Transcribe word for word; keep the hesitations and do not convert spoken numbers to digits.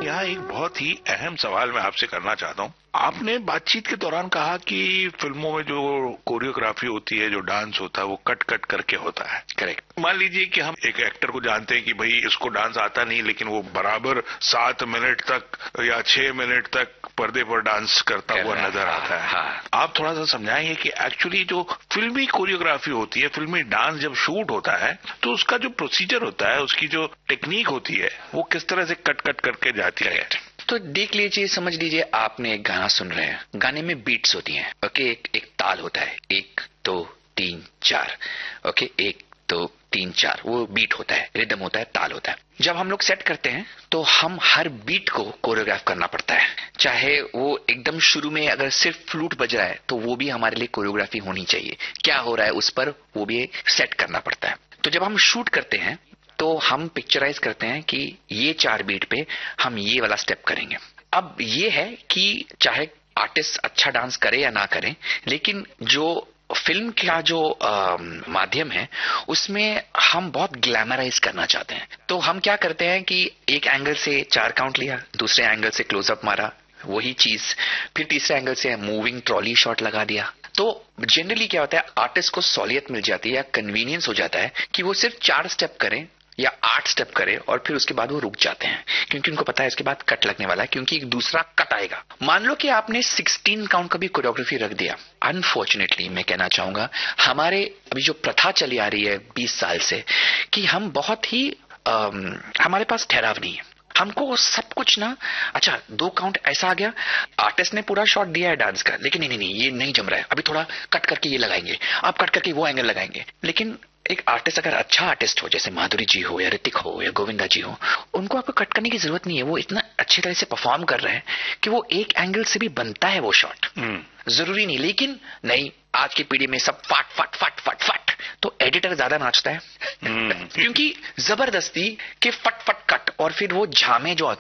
यहाँ एक बहुत ही अहम सवाल मैं आपसे करना चाहता हूँ। आपने बातचीत के दौरान कहा कि फिल्मों में जो कोरियोग्राफी होती है, जो डांस होता है, वो कट कट करके होता है। करेक्ट। मान लीजिए कि हम एक एक्टर को जानते हैं कि भाई इसको डांस आता नहीं, लेकिन वो बराबर सात मिनट तक या छह मिनट तक पर्दे पर डांस करता हुआ नजर आता है। हाँ। आप थोड़ा सा समझाएंगे कि एक्चुअली जो फिल्मी कोरियोग्राफी होती है, फिल्मी डांस जब शूट होता है तो उसका जो प्रोसीजर होता है, उसकी जो टेक्निक होती है, वो किस तरह से कट कट करके जाती है। तो देख लीजिए, समझ लीजिए आपने एक गाना सुन रहे हैं, गाने में बीट्स होती हैं। ओके, एक एक ताल होता है, एक दो तीन चार। ओके, एक दो तीन चार, वो बीट होता है, रिदम होता है, ताल होता है। जब हम लोग सेट करते हैं तो हम हर बीट को कोरियोग्राफ करना पड़ता है। चाहे वो एकदम शुरू में अगर सिर्फ फ्लूट बज रहा है तो वो भी हमारे लिए कोरियोग्राफी होनी चाहिए। क्या हो रहा है उस पर वो भी सेट करना पड़ता है। तो जब हम शूट करते हैं तो हम पिक्चराइज करते हैं कि ये चार बीट पे हम ये वाला स्टेप करेंगे। अब ये है कि चाहे आर्टिस्ट अच्छा डांस करे या ना करे, लेकिन जो फिल्म का जो आ, माध्यम है उसमें हम बहुत ग्लैमराइज करना चाहते हैं। तो हम क्या करते हैं कि एक एंगल से चार काउंट लिया, दूसरे एंगल से क्लोजअप मारा, वही चीज, फिर तीसरे एंगल से मूविंग ट्रॉली शॉट लगा दिया। तो जनरली क्या होता है, आर्टिस्ट को सहूलियत मिल जाती है या कन्वीनियंस हो जाता है कि वो सिर्फ चार स्टेप करें या आठ स्टेप करे और फिर उसके बाद वो रुक जाते हैं, क्योंकि उनको पता है इसके बाद कट लगने वाला है, क्योंकि एक दूसरा कट आएगा। मान लो कि आपने सोलह काउंट का भी कोरियोग्राफी रख दिया। अनफॉर्चुनेटली मैं कहना चाहूंगा, हमारे अभी जो प्रथा चली आ रही है बीस साल से, कि हम बहुत ही आम, हमारे पास ठहराव नहीं है। हमको सब कुछ ना, अच्छा दो काउंट ऐसा आ गया, आर्टिस्ट ने पूरा शॉट दिया है डांस का, लेकिन नहीं नहीं नहीं ये नहीं जम रहा है, अभी थोड़ा कट करके ये लगाएंगे, आप कट करके वो एंगल लगाएंगे। लेकिन एक आर्टिस्ट अगर अच्छा आर्टिस्ट हो, जैसे माधुरी जी हो या ऋतिक हो या गोविंदा जी हो, उनको आपको कट करने की जरूरत नहीं है। वो इतना अच्छी तरह से परफॉर्म कर रहे हैं कि वो एक एंगल से भी बनता है वो शॉट। जरूरी नहीं, लेकिन नहीं, आज की पीढ़ी में सब फट फट फट फट फट, तो एडिटर ज्यादा नाचता है क्योंकि जबरदस्ती के फट फट कट और फिर वो झामे जो